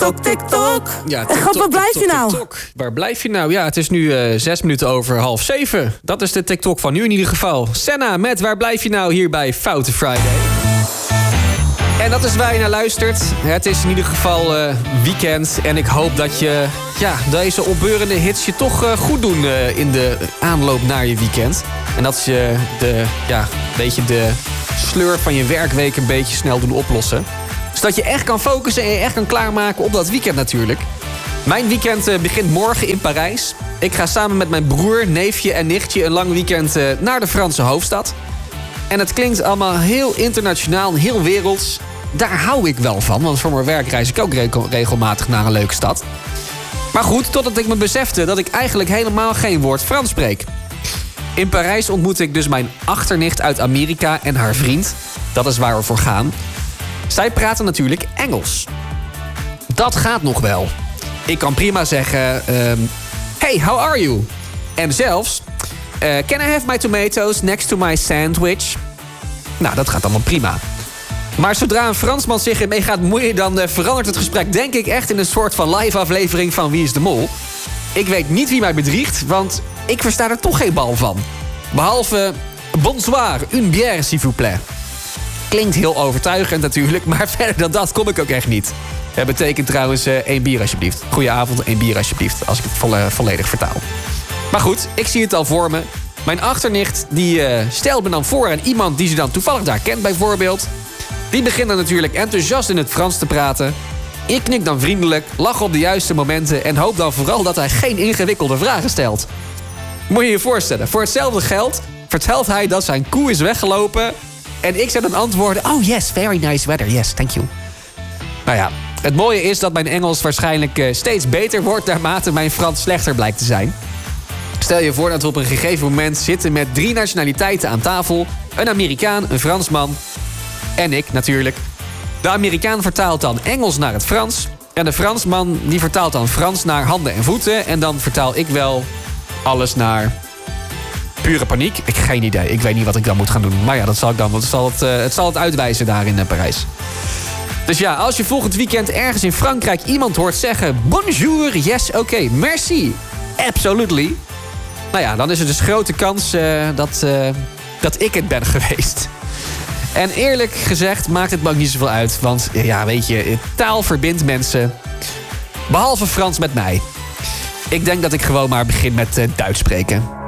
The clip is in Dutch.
TikTok, TikTok. Ja, God, waar blijf je nou? TikTok. Waar blijf je nou? Ja, het is nu 6 minuten over 6:30. Dat is de TikTok van nu in ieder geval. Senna met Waar blijf je nou hier bij Foute Friday. En dat is waar je naar luistert. Het is in ieder geval weekend. En ik hoop dat je deze opbeurende hits je toch goed doen in de aanloop naar je weekend. En dat je de sleur van je werkweek een beetje snel doen oplossen. Zodat je echt kan focussen en je echt kan klaarmaken op dat weekend natuurlijk. Mijn weekend begint morgen in Parijs. Ik ga samen met mijn broer, neefje en nichtje een lang weekend naar de Franse hoofdstad. En het klinkt allemaal heel internationaal en heel werelds. Daar hou ik wel van, want voor mijn werk reis ik ook regelmatig naar een leuke stad. Maar goed, totdat ik me besefte dat ik eigenlijk helemaal geen woord Frans spreek. In Parijs ontmoet ik dus mijn achternicht uit Amerika en haar vriend. Dat is waar we voor gaan. Zij praten natuurlijk Engels. Dat gaat nog wel. Ik kan prima zeggen... Hey, how are you? En zelfs... can I have my tomatoes next to my sandwich? Nou, dat gaat allemaal prima. Maar zodra een Fransman zich ermee gaat moeien... dan verandert het gesprek denk ik echt in een soort van live aflevering van Wie is de Mol. Ik weet niet wie mij bedriegt, want ik versta er toch geen bal van. Behalve... Bonsoir, une bière s'il vous plaît. Klinkt heel overtuigend natuurlijk, maar verder dan dat kom ik ook echt niet. Het betekent trouwens 1 bier alsjeblieft. Goedenavond, 1 bier alsjeblieft, als ik het volledig vertaal. Maar goed, ik zie het al voor me. Mijn achternicht die stelt me dan voor aan iemand die ze dan toevallig daar kent bijvoorbeeld. Die begint dan natuurlijk enthousiast in het Frans te praten. Ik knik dan vriendelijk, lach op de juiste momenten... en hoop dan vooral dat hij geen ingewikkelde vragen stelt. Moet je je voorstellen, voor hetzelfde geld vertelt hij dat zijn koe is weggelopen... en ik zou dan antwoorden... Oh yes, very nice weather, yes, thank you. Nou ja, het mooie is dat mijn Engels waarschijnlijk steeds beter wordt... naarmate mijn Frans slechter blijkt te zijn. Stel je voor dat we op een gegeven moment zitten met 3 nationaliteiten aan tafel. Een Amerikaan, een Fransman en ik natuurlijk. De Amerikaan vertaalt dan Engels naar het Frans. En de Fransman die vertaalt dan Frans naar handen en voeten. En dan vertaal ik wel alles naar pure paniek. Ik heb geen idee. Ik weet niet wat ik dan moet gaan doen. Maar ja, dat zal ik dan. Want het zal het uitwijzen daar in Parijs. Dus ja, als je volgend weekend ergens in Frankrijk iemand hoort zeggen... Bonjour, yes, oké, merci, absolutely. Nou ja, dan is er dus grote kans dat ik het ben geweest. En eerlijk gezegd maakt het me ook niet zoveel uit. Want ja, weet je, taal verbindt mensen. Behalve Frans met mij. Ik denk dat ik gewoon maar begin met Duits spreken.